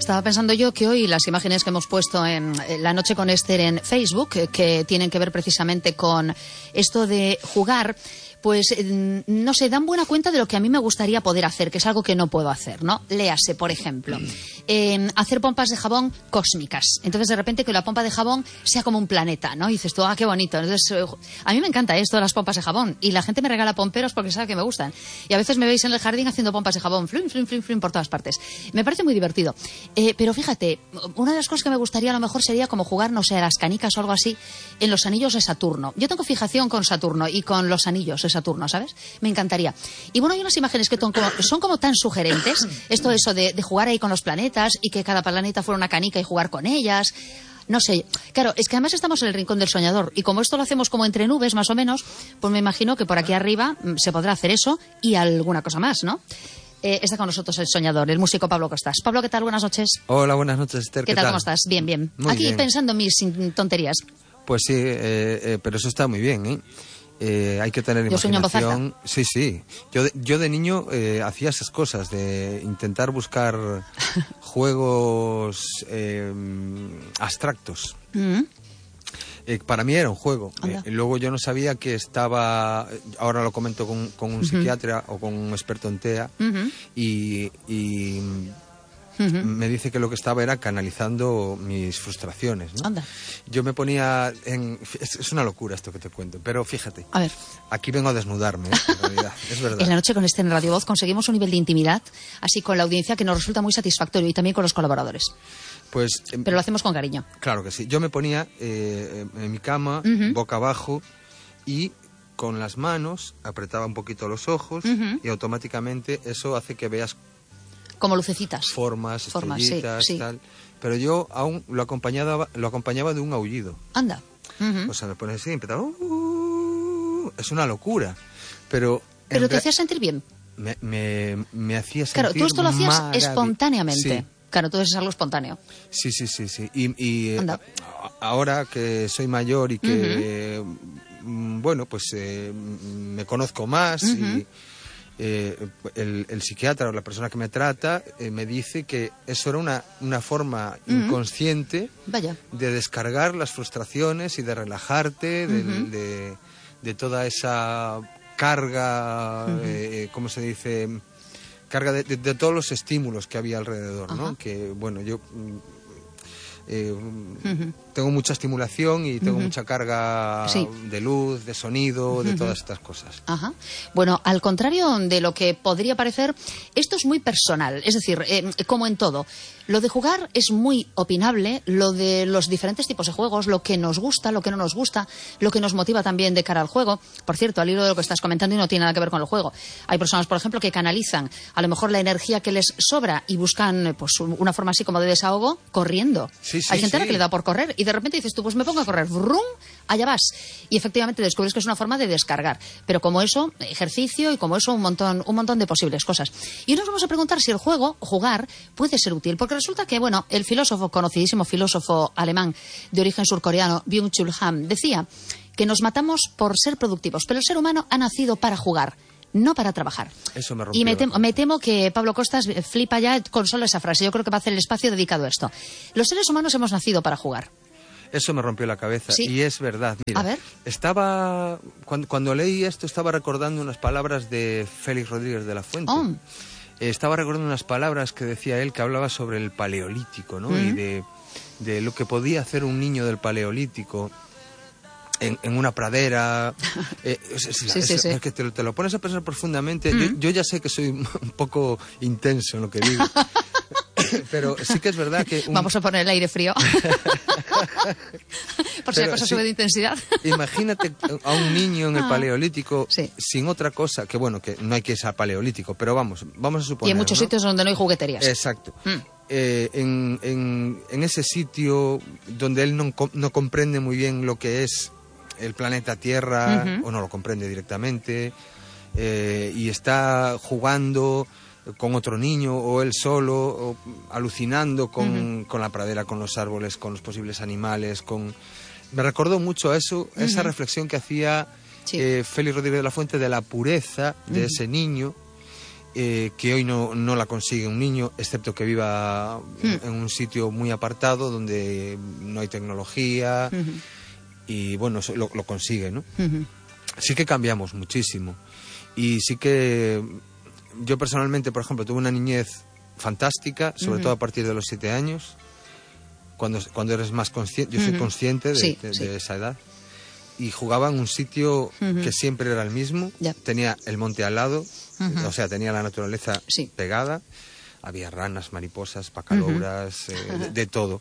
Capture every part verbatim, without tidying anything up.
Estaba pensando yo que hoy las imágenes que hemos puesto en La Noche con Esther en Facebook, que, que tienen que ver precisamente con esto de jugar, pues, no sé, dan buena cuenta de lo que a mí me gustaría poder hacer, que es algo que no puedo hacer, ¿no? Léase, por ejemplo, eh, hacer pompas de jabón cósmicas. Entonces, de repente, que la pompa de jabón sea como un planeta, ¿no? Y dices tú, ah, qué bonito. Entonces, eh, a mí me encanta esto de las pompas de jabón. Y la gente me regala pomperos porque sabe que me gustan. Y a veces me veis en el jardín haciendo pompas de jabón, flum, flum, flum, flum, por todas partes. Me parece muy divertido. Eh, pero fíjate, una de las cosas que me gustaría a lo mejor sería como jugar, no sé, a las canicas o algo así, en los anillos de Saturno. Yo tengo fijación con Saturno y con los anillos de Saturno, ¿sabes? Me encantaría. Y bueno, hay unas imágenes que son como, son como tan sugerentes, esto eso de, de jugar ahí con los planetas y que cada planeta fuera una canica y jugar con ellas. No sé, claro, es que además estamos en el rincón del soñador y como esto lo hacemos como entre nubes más o menos, pues me imagino que por aquí arriba se podrá hacer eso y alguna cosa más, ¿no? Eh, está con nosotros el soñador, el músico Pablo Costas. Pablo, ¿qué tal? Buenas noches. Hola, buenas noches, Esther. ¿Qué, ¿Qué tal? ¿Cómo estás? Bien, bien. Muy aquí bien. Pensando en mis tonterías. Pues sí, eh, eh, pero eso está muy bien, ¿eh? Eh, hay que tener Yo sueño en voz alta. imaginación. Sí, sí. Yo de, yo de niño eh, hacía esas cosas, de intentar buscar juegos eh, abstractos. Mm-hmm. Eh, para mí era un juego. Eh, luego yo no sabía que estaba, ahora lo comento con, con un uh-huh. psiquiatra o con un experto en T E A, uh-huh. y, y uh-huh. me dice que lo que estaba era canalizando mis frustraciones, ¿no? Anda. Yo me ponía en... Es, es una locura esto que te cuento, pero fíjate. A ver. Aquí vengo a desnudarme, ¿eh? En realidad, es verdad. En La Noche con Esther en Radio Voz conseguimos un nivel de intimidad, así con la audiencia, que nos resulta muy satisfactorio y también con los colaboradores. Pues, eh, pero lo hacemos con cariño. Claro que sí. Yo me ponía eh, en mi cama, uh-huh. boca abajo, y con las manos apretaba un poquito los ojos, uh-huh. y automáticamente eso hace que veas como lucecitas, formas, formas, estrellitas, sí, sí. tal. Pero yo aún lo acompañaba, lo acompañaba de un aullido. Anda. Uh-huh. O sea, me pones así y empezaba... Uh, es una locura. Pero... Pero te hacía sentir bien. Me, me, me hacía sentir Claro, tú esto lo hacías marav- espontáneamente. Sí. Claro, entonces es algo espontáneo. Sí, sí, sí, sí. Y, y eh, ahora que soy mayor y que, uh-huh. bueno, pues eh, me conozco más, uh-huh. y eh, el, el psiquiatra o la persona que me trata eh, me dice que eso era una, una forma uh-huh. inconsciente Vaya. de descargar las frustraciones y de relajarte, de, uh-huh. de, de toda esa carga, uh-huh. eh, ¿cómo se dice?, carga de, de, de todos los estímulos que había alrededor, ¿no? Ajá. Que, bueno, yo eh, uh-huh. tengo mucha estimulación y tengo uh-huh. mucha carga sí. de luz, de sonido, uh-huh. de todas estas cosas. Ajá. Bueno, al contrario de lo que podría parecer, esto es muy personal, es decir, eh, como en todo. Lo de jugar es muy opinable, lo de los diferentes tipos de juegos, lo que nos gusta, lo que no nos gusta, lo que nos motiva también de cara al juego. Por cierto, al hilo de lo que estás comentando, y no tiene nada que ver con el juego. Hay personas, por ejemplo, que canalizan a lo mejor la energía que les sobra y buscan pues una forma así como de desahogo corriendo. Sí, sí, Hay gente sí. a la que le da por correr y de repente dices tú, pues me pongo a correr, ¡brum!, allá vas. Y efectivamente descubres que es una forma de descargar. Pero como eso, ejercicio, y como eso, un montón, un montón de posibles cosas. Y nos vamos a preguntar si el juego, jugar, puede ser útil. Porque resulta que, bueno, el filósofo, conocidísimo filósofo alemán de origen surcoreano, Byung-Chul Han, decía que nos matamos por ser productivos, pero el ser humano ha nacido para jugar, no para trabajar. Eso me rompió. Y me temo, me temo que Pablo Costas flipa ya con solo esa frase. Yo creo que va a hacer el espacio dedicado a esto. Los seres humanos hemos nacido para jugar. Eso me rompió la cabeza. Sí. Y es verdad. Mira, a ver. Estaba, cuando, cuando leí esto, estaba recordando unas palabras de Félix Rodríguez de la Fuente. Oh. Eh, estaba recordando unas palabras que decía él, que hablaba sobre el paleolítico, ¿no? Mm. Y de, de lo que podía hacer un niño del paleolítico en, en una pradera. Eh, o sea, sí, sí, sí, eso, sí. Es que te, te lo pones a pensar profundamente. Mm. Yo, yo ya sé que soy un poco intenso en lo que digo. Pero sí que es verdad que... Un... Vamos a poner el aire frío. Por si la cosa sí, sube de intensidad. Imagínate a un niño en el ah, paleolítico sí. sin otra cosa, que bueno, que no hay que ir a paleolítico, pero vamos, vamos a suponer... Y en muchos ¿no? sitios donde no hay jugueterías. Exacto. Mm. Eh, en, en, en ese sitio donde él no, no comprende muy bien lo que es el planeta Tierra, uh-huh. o no lo comprende directamente, eh, y está jugando con otro niño o él solo, o alucinando con, uh-huh. con la pradera, con los árboles, con los posibles animales, con... Me recordó mucho a eso, uh-huh. esa reflexión que hacía sí. eh, Félix Rodríguez de la Fuente de la pureza de uh-huh. ese niño, eh, que hoy no, no la consigue un niño, excepto que viva mm. en un sitio muy apartado donde no hay tecnología uh-huh. y bueno, lo, lo consigue, ¿no? Uh-huh. Sí que cambiamos muchísimo y sí que yo personalmente, por ejemplo, tuve una niñez fantástica, sobre uh-huh. todo a partir de los siete años, cuando, cuando eres más consciente, yo soy uh-huh. consciente de, sí, de, sí. de esa edad. Y jugaba en un sitio uh-huh. que siempre era el mismo, yep. tenía el monte al lado, uh-huh. o sea, tenía la naturaleza sí. pegada, había ranas, mariposas, pacalobras, uh-huh. eh, de, de todo.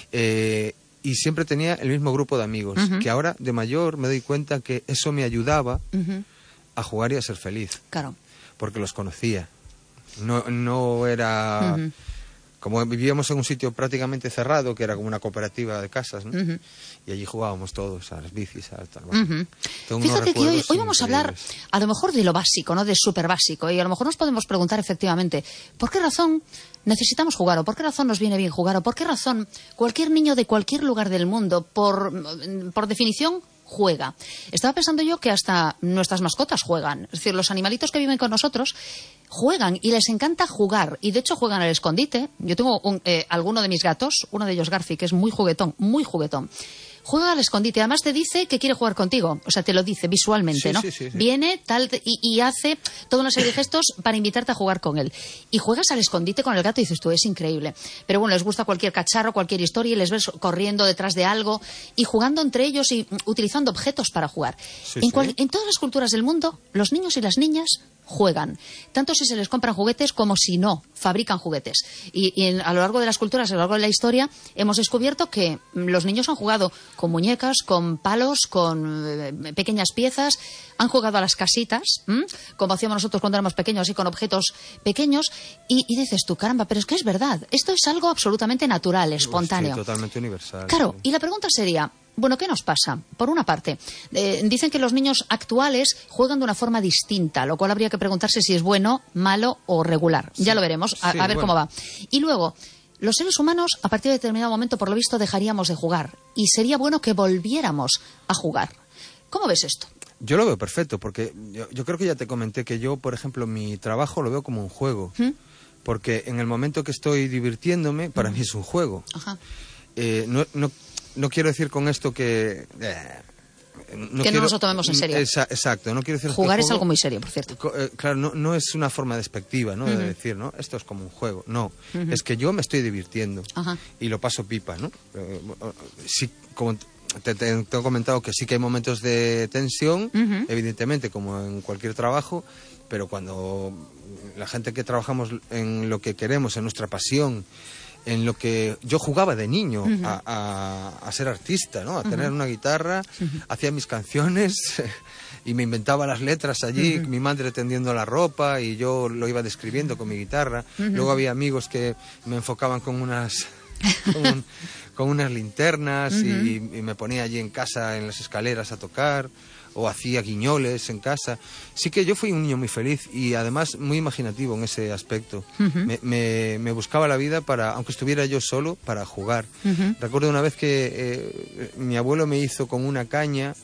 Eh, y siempre tenía el mismo grupo de amigos, uh-huh. que ahora de mayor me doy cuenta que eso me ayudaba uh-huh. a jugar y a ser feliz. Claro. Porque los conocía. No, no era... Uh-huh. Como vivíamos en un sitio prácticamente cerrado, que era como una cooperativa de casas, ¿no? Uh-huh. Y allí jugábamos todos a las bicis, a tal. Uh-huh. Fíjate que hoy, hoy vamos a hablar a lo mejor de lo básico, ¿no? De súper básico. Y a lo mejor nos podemos preguntar efectivamente, ¿por qué razón necesitamos jugar? ¿O por qué razón nos viene bien jugar? ¿O por qué razón cualquier niño de cualquier lugar del mundo, por, por definición, juega? Estaba pensando yo que hasta nuestras mascotas juegan. Es decir, los animalitos que viven con nosotros juegan y les encanta jugar. Y de hecho juegan al escondite. Yo tengo un, eh, alguno de mis gatos, uno de ellos Garfi, que es muy juguetón, muy juguetón. Juega al escondite. Además te dice que quiere jugar contigo. O sea, te lo dice visualmente, sí, ¿no? Sí, sí, sí. Viene tal y, y hace toda una serie de gestos para invitarte a jugar con él. Y juegas al escondite con el gato y dices tú, es increíble. Pero bueno, les gusta cualquier cacharro, cualquier historia y les ves corriendo detrás de algo y jugando entre ellos y utilizando objetos para jugar. Sí, en, sí. cual, en todas las culturas del mundo, los niños y las niñas juegan, tanto si se les compran juguetes como si no, fabrican juguetes. Y, y en, a lo largo de las culturas, a lo largo de la historia, hemos descubierto que los niños han jugado con muñecas, con palos, con eh, pequeñas piezas, han jugado a las casitas, ¿m? como hacíamos nosotros cuando éramos pequeños, así con objetos pequeños, y, y dices tú, caramba, pero es que es verdad, esto es algo absolutamente natural, espontáneo. Sí, totalmente universal. Claro, sí. Y la pregunta sería, bueno, ¿qué nos pasa? Por una parte, eh, dicen que los niños actuales juegan de una forma distinta, lo cual habría que preguntarse si es bueno, malo o regular. Sí, ya lo veremos, a, sí, a ver bueno. cómo va. Y luego, los seres humanos, a partir de determinado momento, por lo visto, dejaríamos de jugar. Y sería bueno que volviéramos a jugar. ¿Cómo ves esto? Yo lo veo perfecto, porque yo, yo creo que ya te comenté que yo, por ejemplo, mi trabajo lo veo como un juego. ¿Mm? Porque en el momento que estoy divirtiéndome, para ¿Mm? mí es un juego. Ajá. Eh, no... no No quiero decir con esto que... Eh, no que quiero, no nos lo tomemos en serio. Esa, exacto. No quiero decir Jugar que es juego, algo muy serio, por cierto. Eh, claro, no, no es una forma despectiva, ¿no? Uh-huh. De decir, ¿no? Esto es como un juego. No, uh-huh. Es que yo me estoy divirtiendo. Uh-huh. Y lo paso pipa, ¿no? Eh, sí, como te, te, te he comentado que sí que hay momentos de tensión, uh-huh. evidentemente, como en cualquier trabajo, pero cuando la gente que trabajamos en lo que queremos, en nuestra pasión, en lo que yo jugaba de niño, uh-huh. a, a, a ser artista, ¿no? A uh-huh. tener una guitarra, uh-huh. hacía mis canciones y me inventaba las letras allí, uh-huh. mi madre tendiendo la ropa y yo lo iba describiendo con mi guitarra. Uh-huh. Luego había amigos que me enfocaban con unas con, un, con unas linternas uh-huh. y, y me ponía allí en casa en las escaleras a tocar, o hacía guiñoles en casa. Sí que yo fui un niño muy feliz y además muy imaginativo en ese aspecto. Uh-huh. Me, me, me buscaba la vida para, aunque estuviera yo solo, para jugar. Uh-huh. Recuerdo una vez que eh, mi abuelo me hizo con una caña,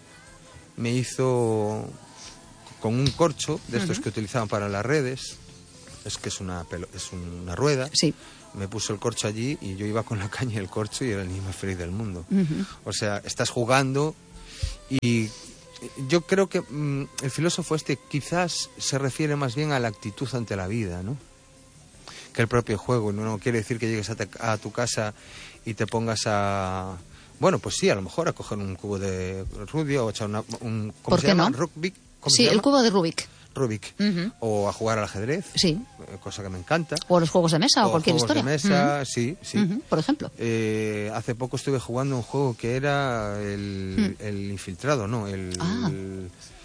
me hizo con un corcho de estos uh-huh. que utilizaban para las redes, es que es una, pelo, es una rueda. Sí. Me puso el corcho allí y yo iba con la caña y el corcho y era el niño más feliz del mundo. Uh-huh. O sea, estás jugando y... Yo creo que mmm, el filósofo este quizás se refiere más bien a la actitud ante la vida, ¿no? Que el propio juego. No, no quiere decir que llegues a, te, a tu casa y te pongas a... Bueno, pues sí, a lo mejor a coger un cubo de Rubik o a echar una, un... ¿Cómo ¿Por se qué llama? no? Rubik. ¿Cómo sí, se llama? El cubo de Rubik. Rubik. Uh-huh. O a jugar al ajedrez. Sí. Cosa que me encanta. O a los juegos de mesa o, o cualquier juegos historia. de mesa, uh-huh. sí, sí. Uh-huh. Por ejemplo. Eh, hace poco estuve jugando un juego que era el, uh-huh. el infiltrado, ¿no? El... Ah. el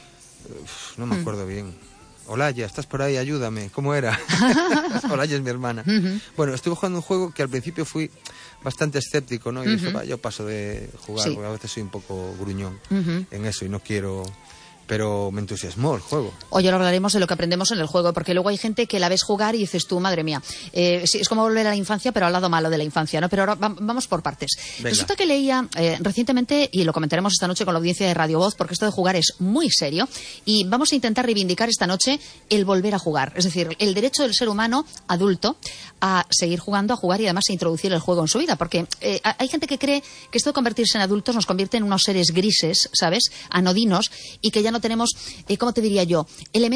uf, no me acuerdo uh-huh. bien. Olaya, ¿estás por ahí? Ayúdame. ¿Cómo era? Olaya es mi hermana. Uh-huh. Bueno, estuve jugando un juego que al principio fui bastante escéptico, ¿no? Y uh-huh. dije, va, yo paso de jugar, sí. porque a veces soy un poco gruñón uh-huh. en eso y no quiero... pero me entusiasmó el juego. Hoy ahora hablaremos de lo que aprendemos en el juego, porque luego hay gente que la ves jugar y dices tú, madre mía, eh, sí, es como volver a la infancia, pero al lado malo de la infancia, ¿no? Pero ahora va, vamos por partes. Venga. Resulta que leía eh, recientemente, y lo comentaremos esta noche con la audiencia de Radio Voz, porque esto de jugar es muy serio, y vamos a intentar reivindicar esta noche el volver a jugar. Es decir, el derecho del ser humano adulto a seguir jugando, a jugar y además a introducir el juego en su vida, porque eh, hay gente que cree que esto de convertirse en adultos nos convierte en unos seres grises, ¿sabes?, anodinos, y que ya no tenemos, eh, ¿cómo te diría yo?, elementos